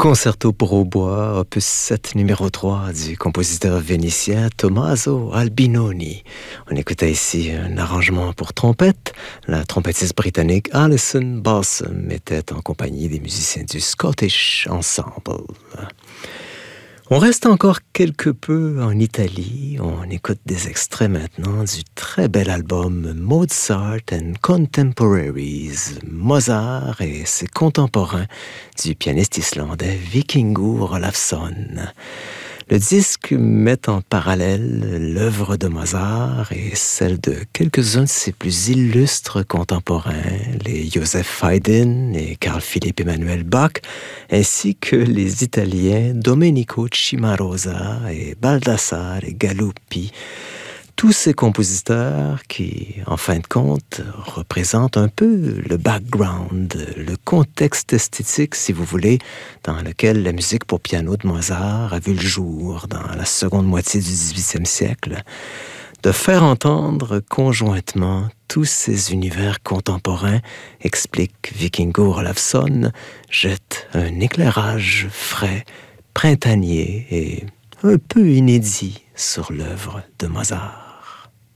Concerto pour hautbois, opus 7 numéro 3 du compositeur vénitien Tommaso Albinoni. On écoutait ici un arrangement pour trompette. La trompettiste britannique Alison Balsam était en compagnie des musiciens du Scottish Ensemble. On reste encore quelque peu en Italie. On écoute des extraits maintenant du très bel album Mozart and Contemporaries, Mozart et ses contemporains du pianiste islandais Víkingur Ólafsson. Le disque met en parallèle l'œuvre de Mozart et celle de quelques-uns de ses plus illustres contemporains, les Joseph Haydn et Carl Philipp Emanuel Bach, ainsi que les Italiens Domenico Cimarosa et Baldassare Galuppi. Tous ces compositeurs qui, en fin de compte, représentent un peu le background, le contexte esthétique, si vous voulez, dans lequel la musique pour piano de Mozart a vu le jour dans la seconde moitié du XVIIIe siècle. De faire entendre conjointement tous ces univers contemporains, explique Víkingur Ólafsson, jette un éclairage frais, printanier et un peu inédit sur l'œuvre de Mozart.